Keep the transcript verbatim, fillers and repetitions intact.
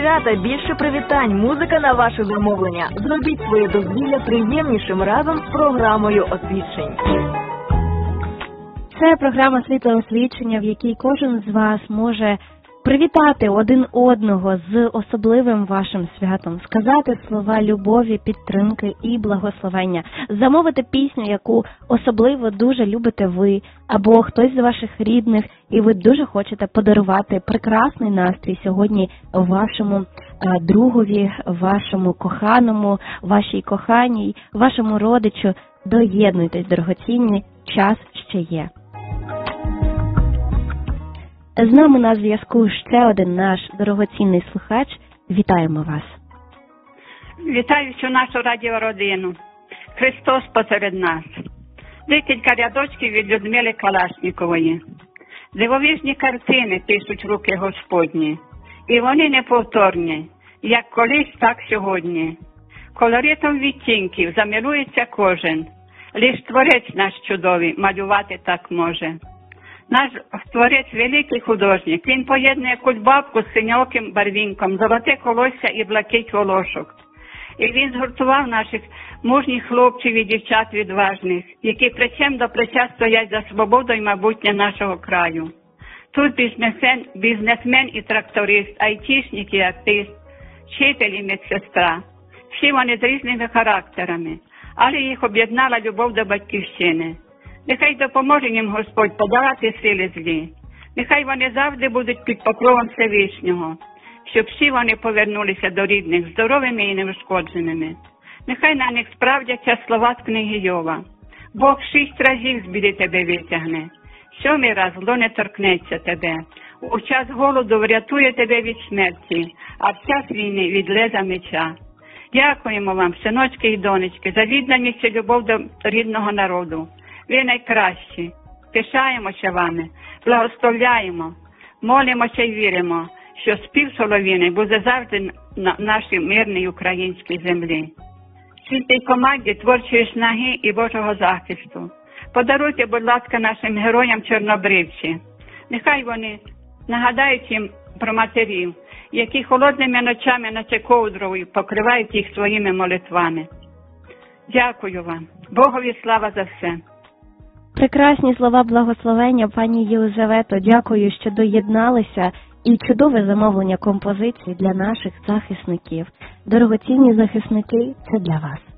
свята, більше привітань, музика на ваше замовлення. Зробіть своє дозвілля приємнішим разом з програмою освічень. Це програма «Світле освічення», в якій кожен з вас може привітати один одного з особливим вашим святом, сказати слова любові, підтримки і благословення, замовити пісню, яку особливо дуже любите ви, або хтось з ваших рідних, і ви дуже хочете подарувати прекрасний настрій сьогодні вашому другові, вашому коханому, вашій коханій, вашому родичу. Доєднуйтесь, дорогоцінні, час ще є. З нами на зв'язку ще один наш дорогоцінний слухач. Вітаємо вас. Вітаю всю нашу радіородину. Христос посеред нас. Декілька рядочків від Людмили Калашнікової. Дивовижні картини пишуть руки Господні. І вони неповторні, як колись, так сьогодні. Колоритом відтінків замилується кожен. Лиш Творець наш чудовий малювати так може. Наш Творець великий художник. Він поєднує кульбабку з синьоким барвінком, золоте колосся і блакить волошок. І він згуртував наших мужніх хлопців і дівчат відважних, які плечем до плеча стоять за свободу і майбутнє нашого краю. Тут бізнесмен, бізнесмен і тракторист, айтішник і артист, вчитель і медсестра. Всі вони з різними характерами, але їх об'єднала любов до батьківщини. Нехай допоможе їм Господь подолати сили злі. Нехай вони завжди будуть під покровом Всевишнього, щоб всі вони повернулися до рідних здоровими і неушкодженими. Нехай на них справдяться слова з книги Йова. Бог шість разів з біди тебе витягне, сьомий раз зло не торкнеться тебе. У час голоду врятує тебе від смерті, а в час війни від леза меча. Дякуємо вам, синочки і донечки, за відданість і любов до рідного народу. Ви найкращі. Пишаємося вами, благословляємо, молимося і віримо, що спів солов'їний буде завжди на нашій мирній українській землі. Світій команді творчої снаги і Божого захисту. Подаруйте, будь ласка, нашим героям чорнобривці. Нехай вони нагадають їм про матерів, які холодними ночами наче ковдрою покривають їх своїми молитвами. Дякую вам. Богові слава за все. Прекрасні слова благословення, пані Єлизавето. Дякую, що доєдналися. І чудове замовлення композиції для наших захисників. Дорогоцінні захисники, це для вас.